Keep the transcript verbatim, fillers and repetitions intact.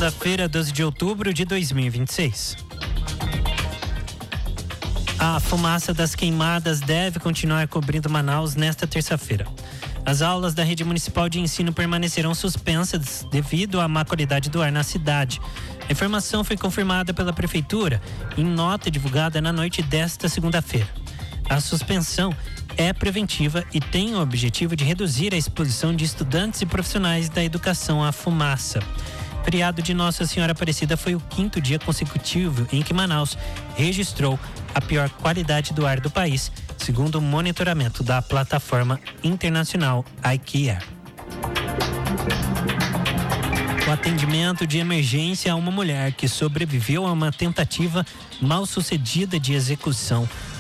Segunda-feira, doze de outubro de dois mil e vinte e seis. A fumaça das queimadas deve continuar cobrindo Manaus nesta terça-feira. As aulas da rede municipal de ensino permanecerão suspensas devido à má qualidade do ar na cidade. A informação foi confirmada pela Prefeitura em nota divulgada na noite desta segunda-feira. A suspensão é preventiva e tem o objetivo de reduzir a exposição de estudantes e profissionais da educação à fumaça. O feriado de Nossa Senhora Aparecida foi o quinto dia consecutivo em que Manaus registrou a pior qualidade do ar do país, segundo o monitoramento da plataforma internacional I Q Air. O atendimento de emergência a uma mulher que sobreviveu a uma tentativa mal sucedida de execução